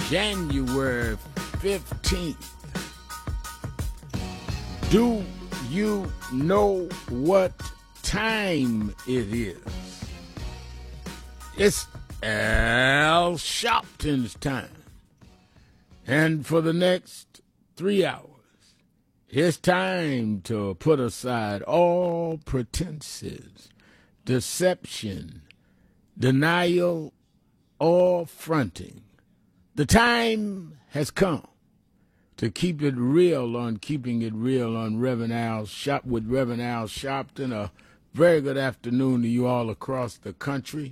January 15th. Do you know what time it is? It's Al Sharpton's time. And for the next 3 hours, it's time to put aside all pretenses, deception, denial, or fronting. The time has come to keep it real on Keeping It Real on Reverend Al Shop with Reverend Al Sharpton. A very good afternoon to you all across the country.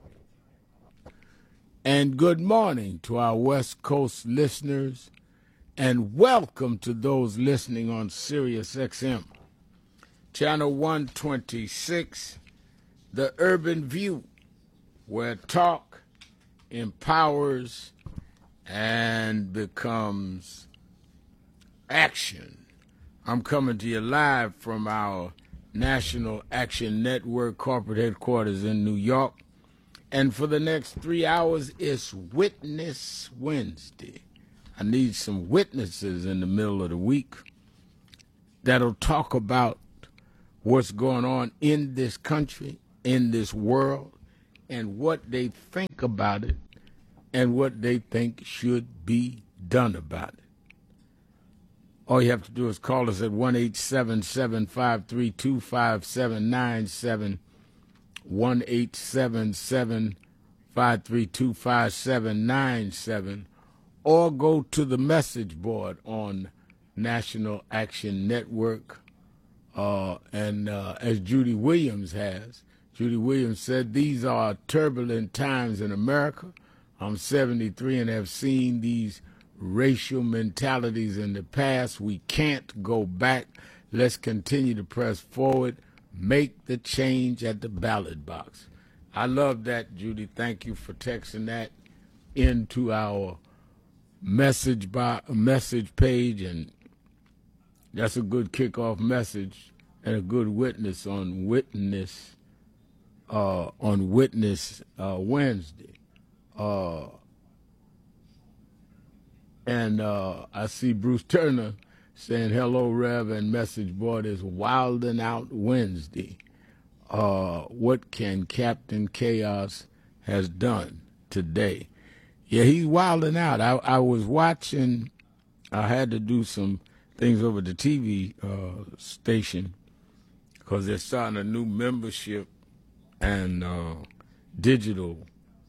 And good morning to our West Coast listeners. And welcome to those listening on Sirius XM, Channel 126, The Urban View, where talk empowers and becomes action. I'm coming to you live from our National Action Network corporate headquarters in New York. And for the next 3 hours, it's Witness Wednesday. I need some witnesses in the middle of the week that'll talk about what's going on in this country, in this world, and what they think about it and what they think should be done about it. All you have to do is call us at 1-877-532-5797, 1-877-532-5797, or go to the message board on National Action Network. And as Judy Williams has, Judy Williams said, these are turbulent times in America. I'm 73 and have seen these racial mentalities in the past. We can't go back. Let's continue to press forward. Make the change at the ballot box. I love that, Judy. Thank you for texting that into our message page, and that's a good kickoff message and a good witness on Witness Wednesday. And I see Bruce Turner saying, hello, Rev, and message board is Wildin' Out Wednesday. What can Captain Chaos has done today? Yeah, he's wilding out. I was watching. I had to do some things over the TV station because they're starting a new membership and digital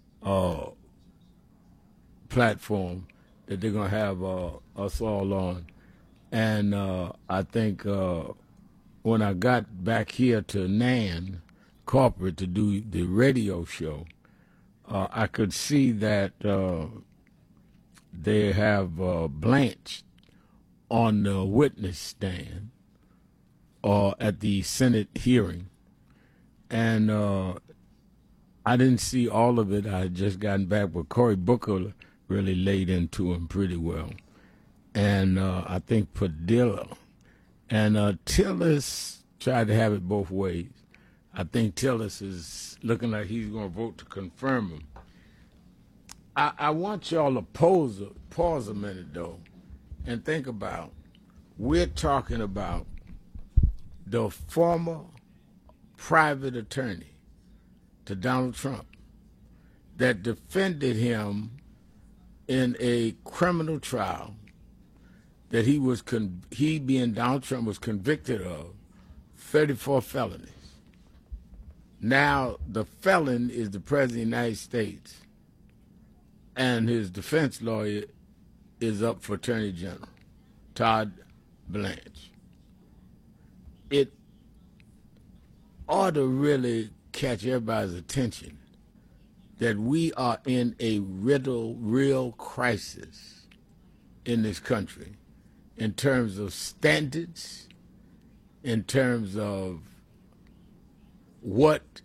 platform that they're going to have us all on. And I think when I got back here to NAN corporate to do the radio show, I could see that they have Blanche on the witness stand at the Senate hearing. And I didn't see all of it. I had just gotten back, but Cory Booker really laid into him pretty well. And I think Padilla. And Tillis tried to have it both ways. I think Tillis is looking like he's going to vote to confirm him. I want y'all to pause a minute, though, and think about, we're talking about the former private attorney to Donald Trump that defended him in a criminal trial that he being Donald Trump was convicted of 34 felonies. Now the felon is the President of the United States, and his defense lawyer is up for Attorney General, Todd Blanche. It ought to really catch everybody's attention that we are in a real crisis in this country in terms of standards, in terms of what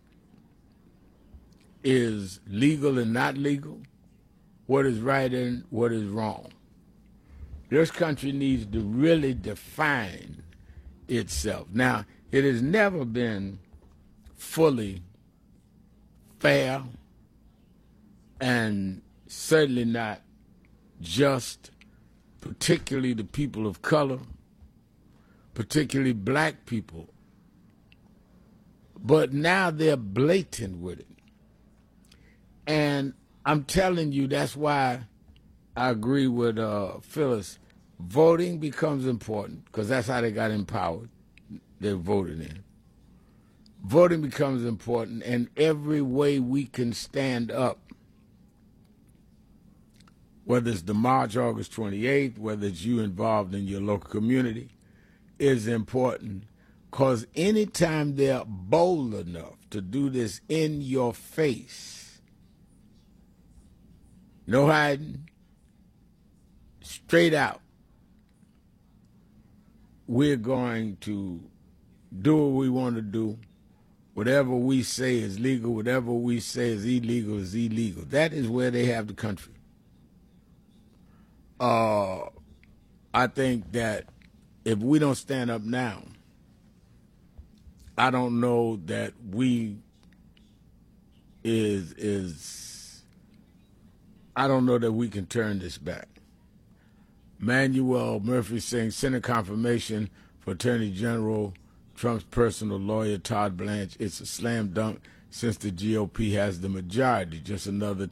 is legal and not legal, what is right and what is wrong. This country needs to really define itself. Now, it has never been fully fair and certainly not just, particularly the people of color, particularly black people. But now they're blatant with it. And I'm telling you, that's why I agree with Phyllis. Voting becomes important because that's how they got empowered. They're voted in. Voting becomes important, and every way we can stand up, whether it's the March, August 28th, whether it's you involved in your local community, is important. Because anytime they're bold enough to do this in your face, no hiding, straight out, we're going to do what we want to do. Whatever we say is legal, whatever we say is illegal is illegal. That is where they have the country. I think that if we don't stand up now, I don't know that I don't know that we can turn this back. Manuel Murphy saying Senate confirmation for Attorney General Trump's personal lawyer, Todd Blanche. It's a slam dunk since the GOP has the majority. Just another